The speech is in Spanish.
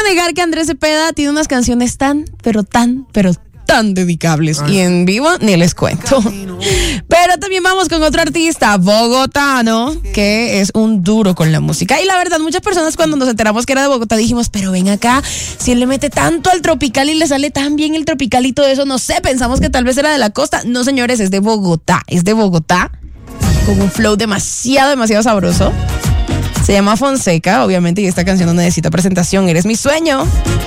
negar que Andrés Cepeda tiene unas canciones tan dedicables. Y en vivo ni les cuento. Pero también vamos con otro artista bogotano que es un duro con la música. Y la verdad, muchas personas cuando nos enteramos que era de Bogotá dijimos, pero ven acá, si él le mete tanto al tropical y le sale tan bien el tropical y todo eso, no sé, pensamos que tal vez era de la costa. No, señores, es de Bogotá. Con un flow demasiado sabroso. Se llama Fonseca, obviamente, y esta canción no necesita presentación. Eres mi sueño.